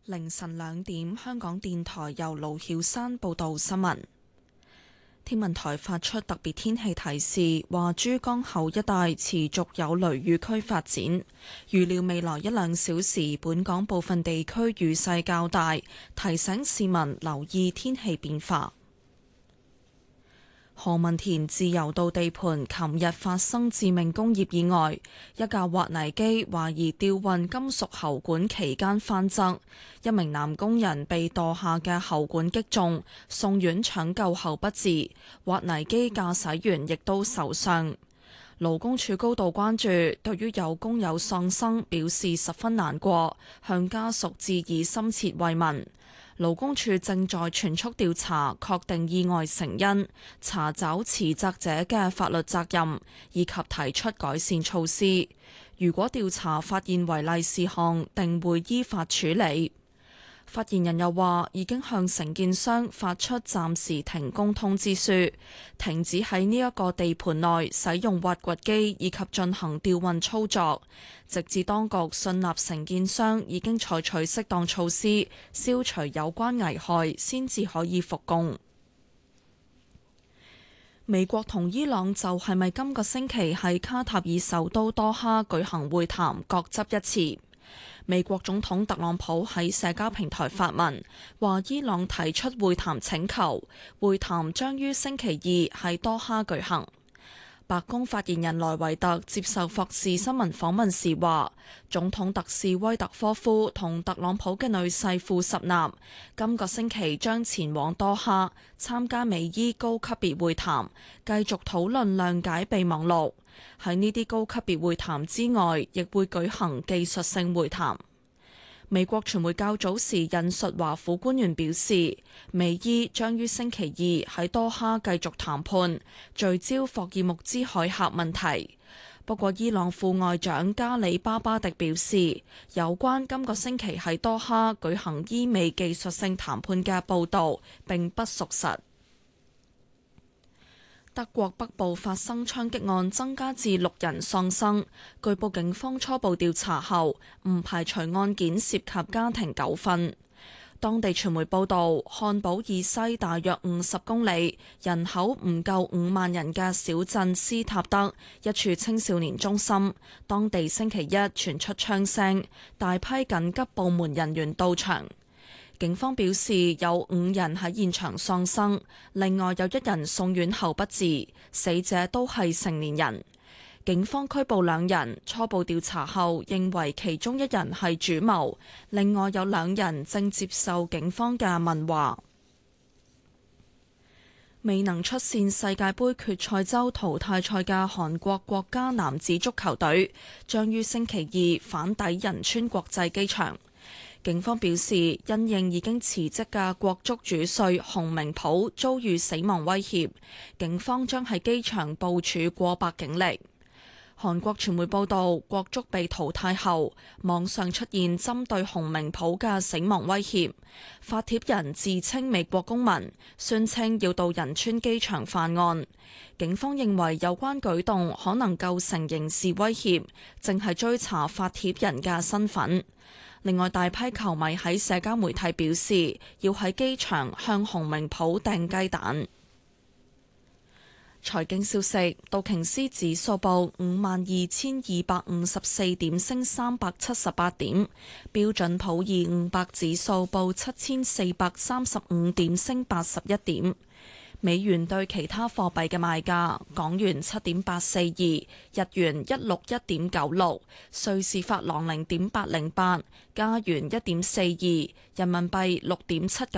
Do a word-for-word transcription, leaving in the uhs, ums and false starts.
凌晨兩點，香港電台由盧曉山報道新聞。天文台發出特別天氣提示，話珠江口一帶持續有雷雨區發展，預料未來一兩小時本港部分地區雨勢較大，提醒市民留意天氣變化。何文田自由道地盤琴日發生致命工業意外，一架挖泥機懷疑吊運金屬喉管期間翻側，一名男工人被墮下嘅喉管擊中，送院搶救後不治，挖泥機駕駛員亦都受傷。勞工處高度關注，對於有工友喪生表示十分難過，向家屬致以深切慰問。勞工處正在全速調查，確定意外成因，查找持責者嘅法律責任，以及提出改善措施。如果調查發現違例事項，定會依法處理。發言人又話，已經向承建商發出暫時停工通知書，停止喺呢一個地盤內使用挖掘機以及進行吊運操作，直至當局信納承建商已經採取適當措施消除有關危害，先至可以復工。美國同伊朗就係咪今個星期喺卡塔爾首都多哈舉行會談，各執一詞。美國總統特朗普喺社交平台發文，話伊朗提出會談請求，會談將於星期二喺多哈舉行。白宮發言人萊維特接受霍士新聞訪問時話，總統特使威特科夫同特朗普嘅女婿庫什納今個星期將前往多哈參加美伊高級別會談，繼續討論諒解備忘錄。喺呢啲高級別會談之外，亦會舉行技術性會談。美國傳媒較早時引述華府官員表示，美伊將於星期二喺多哈繼續談判，聚焦霍爾木茲海峽問題。不過，伊朗副外長加里巴巴迪表示，有關今個星期喺多哈舉行伊美技術性談判嘅報導並不屬實。德國北部發生槍擊案，增加至六人喪生。據報警方初步調查後，唔排除案件涉及家庭糾紛。當地傳媒報道，漢堡以西大約五十公里、人口唔夠五萬人嘅小鎮斯塔德一處青少年中心，當地星期一傳出槍聲，大批緊急部門人員到場。警方表示有五人喺現場喪生，另外有一人送院後不治，死者都係成年人。警方拘捕兩人，初步調查後認為其中一人係主謀，另外有兩人正接受警方嘅問話。未能出線世界盃決賽周淘汰賽嘅韓國國家男子足球隊將於星期二返抵仁川國際機場。警方表示，因應已經辭職嘅國足主帥洪明甫遭遇死亡威脅，警方將喺機場部署過百警力。韓國傳媒報道，國足被淘汰後，網上出現針對洪明甫嘅死亡威脅，發帖人自稱美國公民，宣稱要到仁川機場犯案。警方認為有關舉動可能構成刑事威脅，正係追查發帖人嘅身份。另外，大批球迷喺社交媒體表示，要喺機場向洪明甫掟雞蛋。財經消息，道瓊斯指數報五萬二千二百五十四點，升三百七十八點；標準普爾五百指數報七千四百三十五點，升八十一點。美元對其他貨幣嘅賣價：港元七點八四二，日元一六一點九六，瑞士法郎零點八零八，加元一點四二，人民幣六點七九。